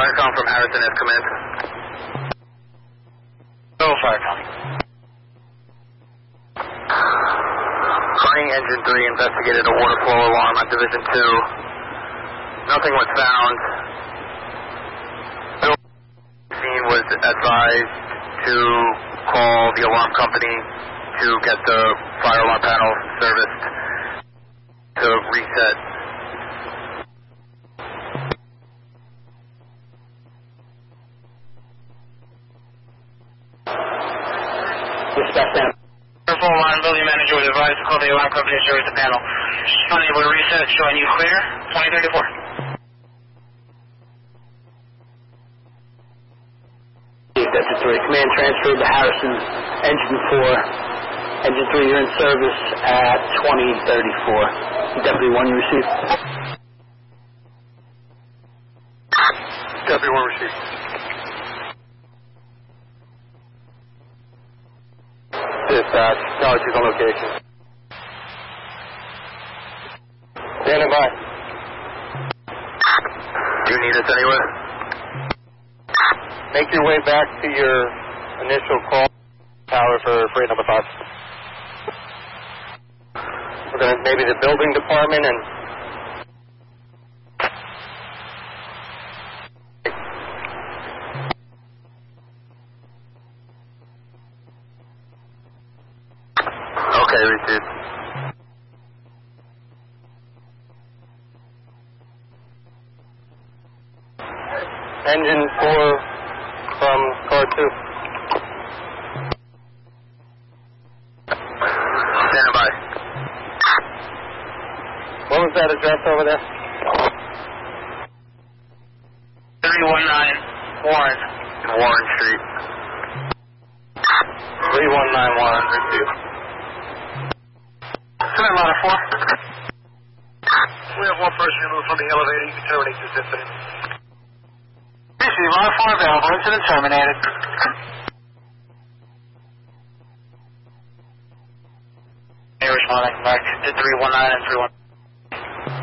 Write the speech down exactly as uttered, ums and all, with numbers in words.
Firecom from Harrison has come in. Go, Firecom. Flying Engine three investigated a water flow alarm on Division two. Nothing was found. Bill scene was advised to call the alarm company to get the fire alarm panel serviced to reset. Dispatch down. Full line building manager was advised to call the alarm company to service the panel. Unable to reset, showing you clear, twenty thirty-four. Delta three, command transferred to Harrison, engine four. Engine three, you're in service at twenty thirty-four. Deputy one, you received? Deputy one received. Dispatch, Galaxy's on location. Standing by. Do you need us anywhere? Make your way back to your initial call tower for freight number five. We're going to maybe the building department and... Okay, received. Engine four from car two. Standing by. What was that address over there? three one nine Warren. Warren Street. three one nine Warren, received. Seven ladder four. We have one person removed from the elevator. You can terminate this incident. Receive ladder four available. Incident terminated. Hey, responding back to three one nine and three one.